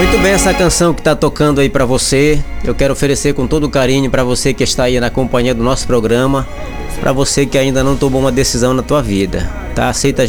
Muito bem, essa canção que tá tocando aí pra você, eu quero oferecer com todo carinho pra você que está aí na companhia do nosso programa, pra você que ainda não tomou uma decisão na tua vida, tá? Aceita